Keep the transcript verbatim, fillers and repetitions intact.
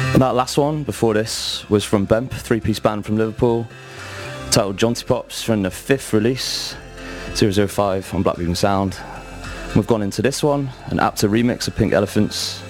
And that last one before this was from Bemp, three-piece band from Liverpool, titled Jaunty Pops, from the fifth release, zero zero five on Black Beacon Sound. And we've gone into this one, an Apta remix of Pink Elephants,